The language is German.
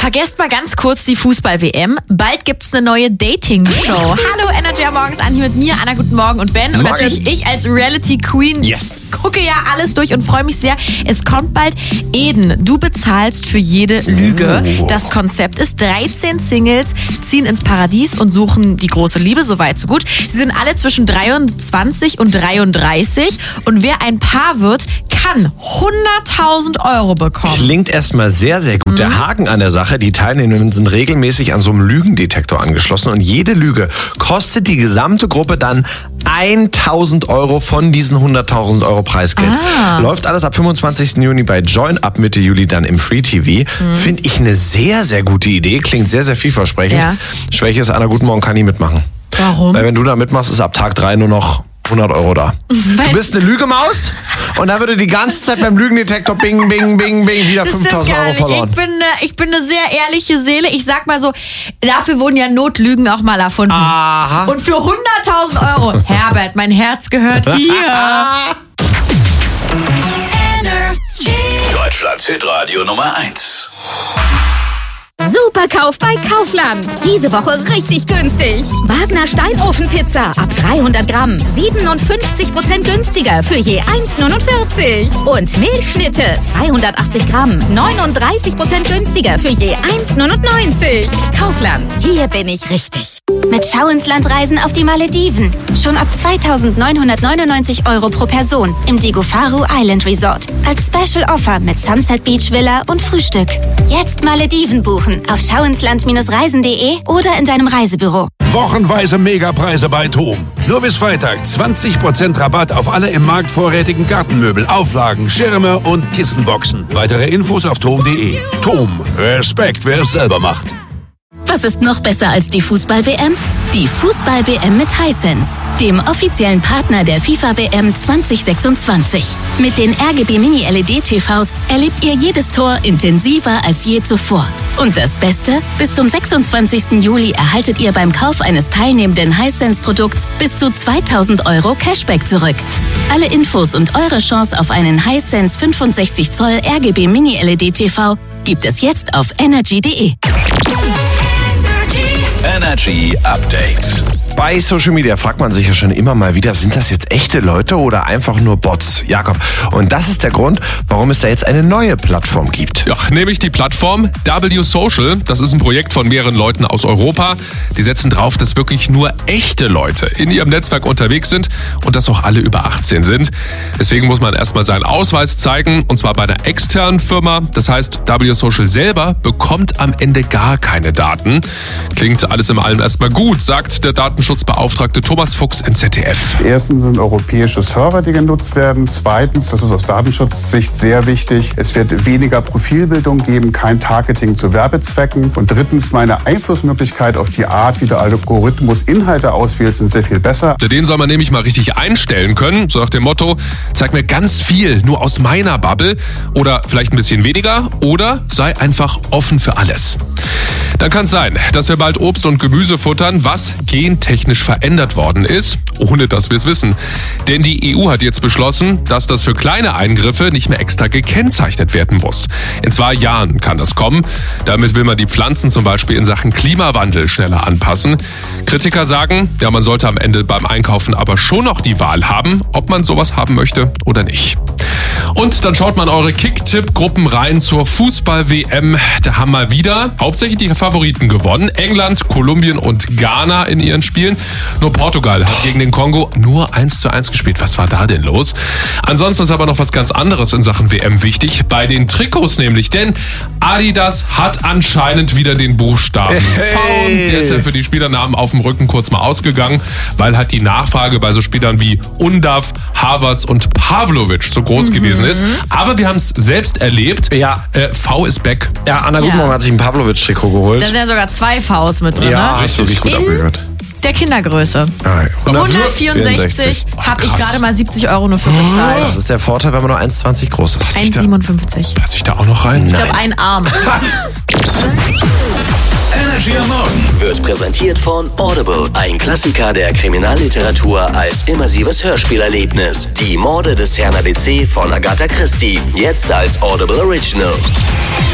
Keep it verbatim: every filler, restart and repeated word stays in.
Vergesst mal ganz kurz die Fußball-W M. Bald gibt's eine neue Dating-Show. Hallo, Energy am Morgens an, hier mit mir, Anna, guten Morgen und Ben. Und Morgen. natürlich ich als Reality-Queen Yes. gucke ja alles durch und freue mich sehr. Es kommt bald. Eden, du bezahlst für jede Lüge. Oh. Das Konzept ist, dreizehn Singles ziehen ins Paradies und suchen die große Liebe, so weit, so gut. Sie sind alle zwischen dreiundzwanzig und dreiunddreißig und wer ein Paar wird, kann hunderttausend Euro bekommen. Klingt erstmal sehr, sehr gut. Mhm. Der Haken an der Sache, die Teilnehmerinnen sind regelmäßig an so einem Lügendetektor angeschlossen und jede Lüge kostet die gesamte Gruppe dann tausend Euro von diesen hunderttausend Euro Preisgeld. Ah. Läuft alles ab fünfundzwanzigsten Juni bei Join, ab Mitte Juli dann im Free T V. Mhm. Finde ich eine sehr, sehr gute Idee. Klingt sehr, sehr vielversprechend. Ja. Schwäche ist, Anna, guten Morgen, kann nie mitmachen. Warum? Weil wenn du da mitmachst, ist ab Tag drei nur noch hundert Euro da. Weil du bist eine Lügemaus und dann würde die ganze Zeit beim Lügendetektor bing, bing, bing, bing wieder fünftausend Euro verloren. Ich bin, eine, ich bin eine sehr ehrliche Seele. Ich sag mal so, dafür wurden ja Notlügen auch mal erfunden. Aha. Und für hunderttausend Euro, Herbert, mein Herz gehört dir. Deutschlands Hitradio Nummer eins. Superkauf bei Kaufland. Diese Woche richtig günstig. Wagner Steinofenpizza ab dreihundert Gramm. siebenundfünfzig Prozent günstiger für je eins neunundvierzig. Und Milchschnitte zweihundertachtzig Gramm. neununddreißig Prozent günstiger für je eins neunundneunzig. Kaufland. Hier bin ich richtig. Mit Schau ins Land reisen auf die Malediven. Schon ab zweitausendneunhundertneunundneunzig Euro pro Person im Digofaru Island Resort. Als Special Offer mit Sunset Beach Villa und Frühstück. Jetzt Malediven buchen auf schauinsland reisen punkt de oder in deinem Reisebüro. Wochenweise Megapreise bei TOM. Nur bis Freitag zwanzig Prozent Rabatt auf alle im Markt vorrätigen Gartenmöbel, Auflagen, Schirme und Kissenboxen. Weitere Infos auf tom punkt de. TOM. Respekt, wer es selber macht. Was ist noch besser als die Fußball-W M? Die Fußball-W M mit Hisense, dem offiziellen Partner der FIFA-W M zwanzig sechsundzwanzig. Mit den R G B Mini-L E D-T Vs erlebt ihr jedes Tor intensiver als je zuvor. Und das Beste? Bis zum sechsundzwanzigsten Juli erhaltet ihr beim Kauf eines teilnehmenden Hisense-Produkts bis zu zweitausend Euro Cashback zurück. Alle Infos und eure Chance auf einen Hisense fünfundsechzig Zoll R G B Mini-L E D-T V gibt es jetzt auf energy punkt de. Energy Update. Bei Social Media fragt man sich ja schon immer mal wieder, sind das jetzt echte Leute oder einfach nur Bots? Jakob, und das ist der Grund, warum es da jetzt eine neue Plattform gibt. Ja, nämlich die Plattform W Social. Das ist ein Projekt von mehreren Leuten aus Europa. Die setzen drauf, dass wirklich nur echte Leute in ihrem Netzwerk unterwegs sind und dass auch alle über achtzehn sind. Deswegen muss man erstmal seinen Ausweis zeigen, und zwar bei einer externen Firma. Das heißt, W Social selber bekommt am Ende gar keine Daten. Klingt alles in allem erstmal gut, sagt der Datenschutzbeauftragte Thomas Fuchs in Z D F. Erstens sind europäische Server, die genutzt werden. Zweitens, das ist aus Datenschutzsicht sehr wichtig, es wird weniger Profilbildung geben, kein Targeting zu Werbezwecken. Und drittens, meine Einflussmöglichkeit auf die Art, wie der Algorithmus Inhalte auswählt, sind sehr viel besser. Den soll man nämlich mal richtig einstellen können, so nach dem Motto, zeig mir ganz viel nur aus meiner Bubble oder vielleicht ein bisschen weniger oder sei einfach offen für alles. Dann kann es sein, dass wir bald Obst und Gemüse futtern, was gentechnisch verändert worden ist, ohne dass wir es wissen. Denn die E U hat jetzt beschlossen, dass das für kleine Eingriffe nicht mehr extra gekennzeichnet werden muss. In zwei Jahren kann das kommen. Damit will man die Pflanzen zum Beispiel in Sachen Klimawandel schneller anpassen. Kritiker sagen, ja, man sollte am Ende beim Einkaufen aber schon noch die Wahl haben, ob man sowas haben möchte oder nicht. Und dann schaut man eure Kick-Tipp-Gruppen rein zur Fußball-W M. Da haben mal wieder hauptsächlich die Favoriten gewonnen. England, Kolumbien und Ghana in ihren Spielen. Nur Portugal hat gegen den Kongo nur eins zu eins gespielt. Was war da denn los? Ansonsten ist aber noch was ganz anderes in Sachen W M wichtig. Bei den Trikots nämlich. Denn Adidas hat anscheinend wieder den Buchstaben V. Der ist ja für die Spielernamen auf dem Rücken kurz mal ausgegangen, weil halt die Nachfrage bei so Spielern wie Undav, Havertz und Pavlovic so groß mhm. gewesen ist. Aber wir haben es selbst erlebt. Ja. Äh, V ist back. Ja, Anna Gutmorgen Ja. hat sich ein Pavlovic-Trikot geholt. Da sind ja sogar zwei Vs mit drin, Ja, ne? ist wirklich gut In abgehört. der Kindergröße. hundertvierundsechzig habe ich gerade mal siebzig Euro nur für bezahlt. Das ist der Vorteil, wenn man nur eins Komma zwanzig groß ist. eins Komma siebenundfünfzig. Passe ich da auch noch rein? Ich glaube, ein Arm. Energy am Morgen wird präsentiert von Audible. Ein Klassiker der Kriminalliteratur als immersives Hörspielerlebnis. Die Morde des Herrn A B C von Agatha Christie. Jetzt als Audible Original.